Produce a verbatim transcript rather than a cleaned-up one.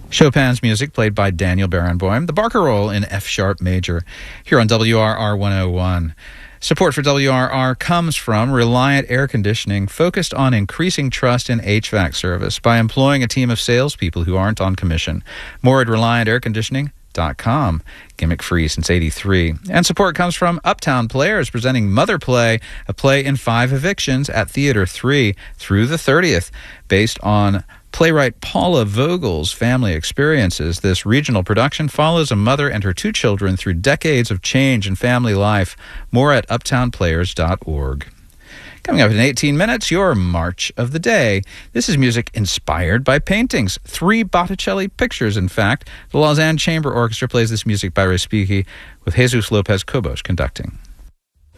Chopin's music played by Daniel Barenboim, the Barcarolle in F-sharp major, here on W R R one oh one. Support for W R R comes from Reliant Air Conditioning, focused on increasing trust in H V A C service by employing a team of salespeople who aren't on commission. More at reliant air conditioning dot com. Gimmick free since eighty-three. And support comes from Uptown Players, presenting Mother Play, a play in five evictions at Theater three through the thirtieth, based on playwright Paula Vogel's family experiences. This regional production follows a mother and her two children through decades of change in family life. More at uptown players dot org. Coming up in eighteen minutes, your March of the Day. This is music inspired by paintings. Three Botticelli pictures, in fact. The Lausanne Chamber Orchestra plays this music by Respighi, with Jesus Lopez Cobos conducting.